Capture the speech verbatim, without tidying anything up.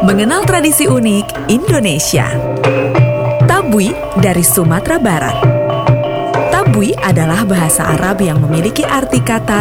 Mengenal tradisi unik Indonesia. Tabui dari Sumatera Barat. Tabui adalah bahasa Arab yang memiliki arti kata